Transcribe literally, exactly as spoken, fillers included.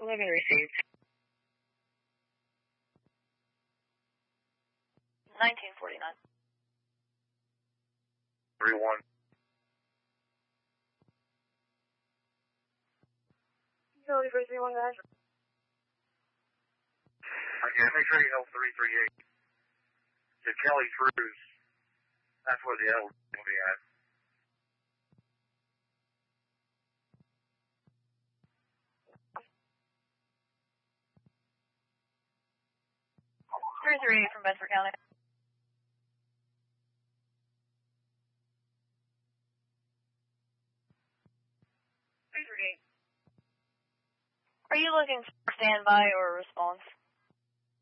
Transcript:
eleven received. nineteen forty-nine. three one. Utility for three one, guys. Okay, make sure you help three three eight. To Kelly Cruz. That's where the L will be at. three three eight from Bedford County. three three eight. Are you looking for standby or response?